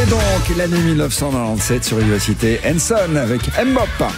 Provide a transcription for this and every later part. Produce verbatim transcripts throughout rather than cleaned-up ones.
donc l'année mille neuf cent quatre-vingt-dix-sept sur Vivacité. Henson avec M-Bop.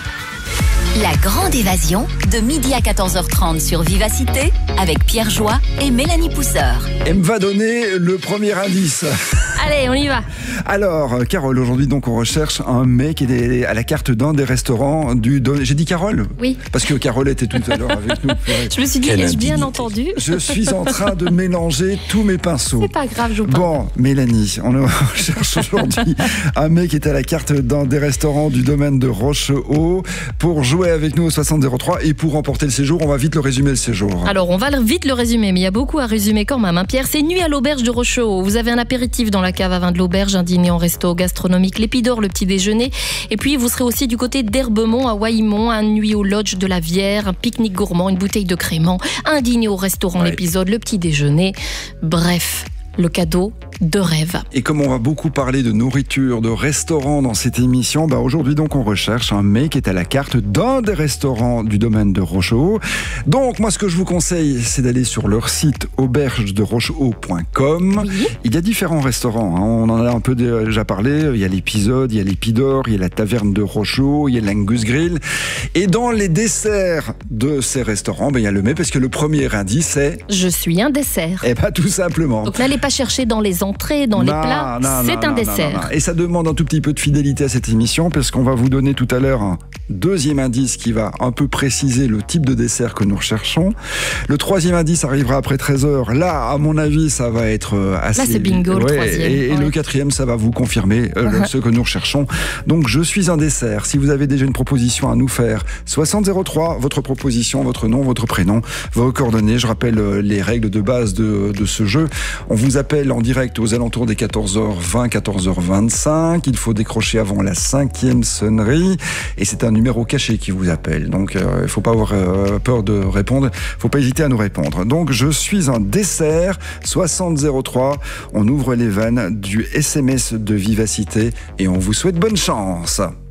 La grande évasion, de midi à quatorze heures trente sur Vivacité, avec Pierre Joie et Mélanie Pousseur. Elle me va donner le premier indice. Allez, on y va. Alors, Carole, aujourd'hui, donc, on recherche un mec qui est à la carte d'un des restaurants du... J'ai dit Carole ? Oui. Parce que Carole était tout à l'heure avec nous. Je me suis dit, ai-je bien entendu ? Je suis en train de mélanger tous mes pinceaux. C'est pas grave, je vous parle. Bon, Mélanie, on recherche aujourd'hui un mec qui est à la carte d'un des restaurants du domaine de Rochehaut pour jouer avec nous au soixante zéro trois et pour remporter le séjour. On va vite le résumer, le séjour. Alors, on va vite le résumer, mais il y a beaucoup à résumer quand même. Hein. Pierre, c'est nuit à l'auberge de Rochehaut. Vous avez un apéritif dans la cave à vin de l'auberge, un dîner en resto gastronomique, l'Épidore, le petit déjeuner. Et puis, vous serez aussi du côté d'Herbemont, à Waillemont, un nuit au lodge de la Vière, un pique-nique gourmand, une bouteille de crément, un dîner au restaurant ouais. L'Épisode, le petit déjeuner. Bref, le cadeau de rêve. Et comme on va beaucoup parler de nourriture, de restaurants dans cette émission, bah aujourd'hui donc on recherche un mec qui est à la carte d'un des restaurants du domaine de Rochehaut. Donc moi ce que je vous conseille, c'est d'aller sur leur site auberge de rochehaut point com. Oui. Il y a différents restaurants, hein. On en a un peu déjà parlé. Il y a l'Épisode, il y a l'Épidore, il y a la taverne de Rochehaut, il y a l'Angus Grill. Et dans les desserts de ces restaurants, bah, il y a le mets, parce que le premier indice c'est... Je suis un dessert. Eh bien tout simplement. Donc n'allez pas chercher dans les entrées, dans non, les plats, non, c'est non, un non, dessert. Non, non, non. Et ça demande un tout petit peu de fidélité à cette émission, parce qu'on va vous donner tout à l'heure un deuxième indice qui va un peu préciser le type de dessert que nous recherchons. Le troisième indice arrivera après treize heures. Là, à mon avis, ça va être assez... Là, c'est bingo, ouais, le troisième. Et, et ouais. le quatrième, ça va vous confirmer euh, uh-huh. ce que nous recherchons. Donc, je suis un dessert. Si vous avez déjà une proposition à nous faire, soixante zéro trois, votre proposition, votre nom, votre prénom, vos coordonnées. Je rappelle euh, les règles de base de, de ce jeu. On vous appelle en direct aux alentours des quatorze heures vingt, quatorze heures vingt-cinq. Il faut décrocher avant la cinquième sonnerie. Et c'est un numéro caché qui vous appelle. Donc, il euh, ne faut pas avoir euh, peur de répondre. Il ne faut pas hésiter à nous répondre. Donc, je suis un dessert, soixante zéro trois. On ouvre les vannes du S M S de Vivacité et on vous souhaite bonne chance.